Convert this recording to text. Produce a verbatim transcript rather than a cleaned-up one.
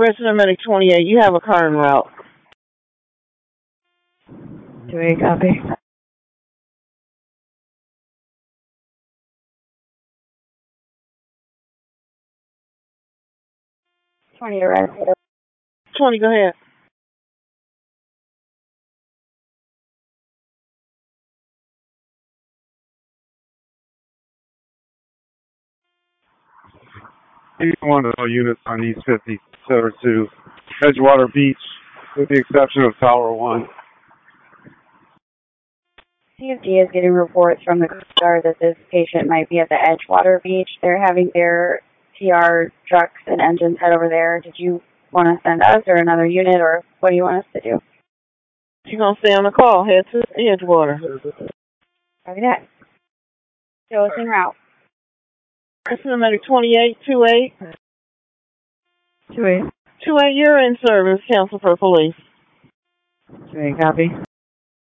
Resident Medic twenty-eight, you have a car en route. Do we copy? twenty to red. twenty, go ahead. One of the units on East fifty over to Edgewater Beach, with the exception of Tower One. C F D is getting reports from the Coast Guard that this patient might be at the Edgewater Beach. They're having their T R trucks and engines head over there. Did you want to send us or another unit, or what do you want us to do? You're going to stay on the call. Head to Edgewater. Copy that. Show us en route. Resident Medic twenty-eight, two eight. two eight. two eight, you're in service. Council for police. two eight, copy.